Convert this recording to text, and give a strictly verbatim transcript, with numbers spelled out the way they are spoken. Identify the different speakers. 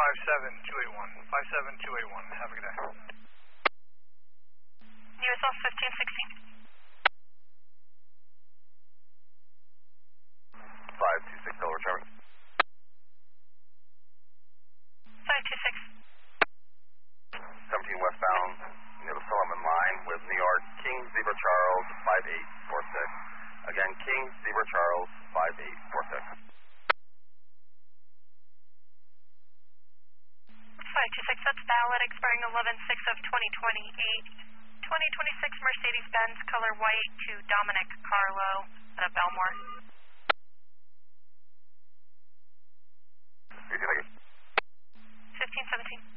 Speaker 1: five seven two eight one. five seven two eight one. Have a good day.
Speaker 2: U S L fifteen sixteen.
Speaker 3: five two six, Delaware traffic.
Speaker 2: five two six.
Speaker 3: seventeen westbound near the Solomon line with New York, King Zebra Charles five eight four six. Again, King Zebra Charles five eight four six.
Speaker 2: five two six, that's valid, expiring eleven six of twenty twenty-eight. twenty twenty-six Mercedes-Benz, color white, to Dominic Carlo out of Belmore.
Speaker 3: fifteen seventeen.
Speaker 2: fifteen seventeen.